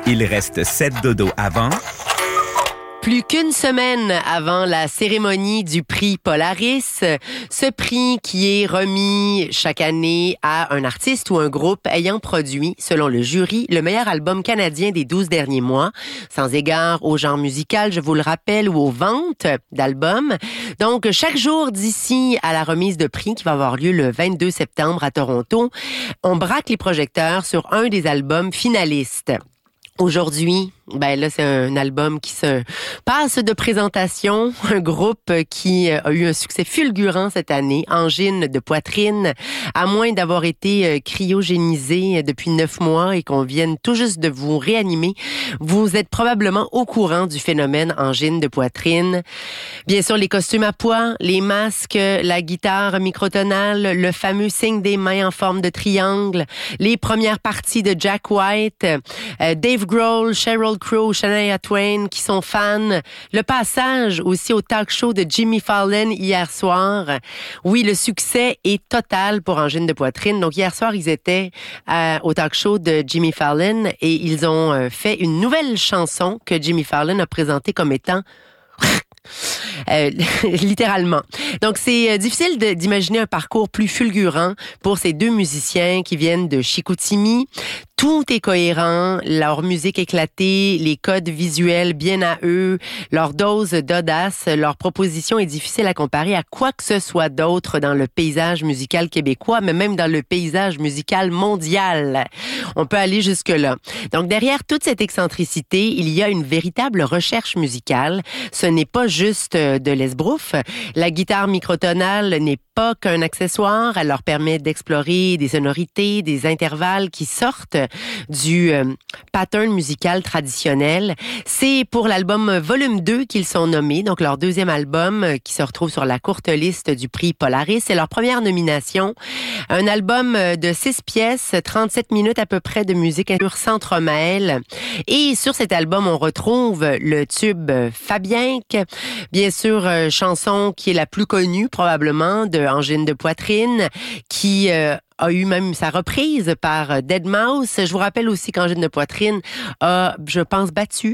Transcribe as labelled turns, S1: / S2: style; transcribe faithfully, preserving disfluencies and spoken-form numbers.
S1: Il reste sept dodos avant.
S2: Plus qu'une semaine avant la cérémonie du prix Polaris, ce prix qui est remis chaque année à un artiste ou un groupe ayant produit, selon le jury, le meilleur album canadien des douze derniers mois, sans égard au genre musical, je vous le rappelle, ou aux ventes d'albums. Donc, chaque jour d'ici à la remise de prix qui va avoir lieu le vingt-deux septembre à Toronto, on braque les projecteurs sur un des albums finalistes. Aujourd'hui, ben là, c'est un album qui se passe de présentation. Un groupe qui a eu un succès fulgurant cette année, Angine de poitrine, à moins d'avoir été cryogénisé depuis neuf mois et qu'on vienne tout juste de vous réanimer. Vous êtes probablement au courant du phénomène Angine de poitrine. Bien sûr, les costumes à pois, les masques, la guitare microtonale, le fameux signe des mains en forme de triangle, les premières parties de Jack White, euh, Dave Grohl, Sheryl Crow, Shania Twain qui sont fans. Le passage aussi au talk show de Jimmy Fallon hier soir. Oui, le succès est total pour Angine de poitrine. Donc hier soir, ils étaient euh, au talk show de Jimmy Fallon et ils ont euh, fait une nouvelle chanson que Jimmy Fallon a présentée comme étant Euh, littéralement. Donc, c'est euh, difficile de, d'imaginer un parcours plus fulgurant pour ces deux musiciens qui viennent de Chicoutimi. Tout est cohérent, leur musique éclatée, les codes visuels bien à eux, leur dose d'audace, leur proposition est difficile à comparer à quoi que ce soit d'autre dans le paysage musical québécois, mais même dans le paysage musical mondial. On peut aller jusque-là. Donc, derrière toute cette excentricité, il y a une véritable recherche musicale. Ce n'est pas juste de l'esbrouf. La guitare microtonale n'est pas qu'un accessoire. Elle leur permet d'explorer des sonorités, des intervalles qui sortent du euh, pattern musical traditionnel. C'est pour l'album Volume deux qu'ils sont nommés, donc leur deuxième album euh, qui se retrouve sur la courte liste du prix Polaris. C'est leur première nomination. Un album de six pièces, trente-sept minutes à peu près de musique sur s'entremêle. Et sur cet album, on retrouve le tube Fabienque, bien sûr, euh, chanson qui est la plus connue probablement de Angine de poitrine, qui euh, a eu même sa reprise par deadmau cinq. Je vous rappelle aussi qu'Angine de poitrine a, je pense, battu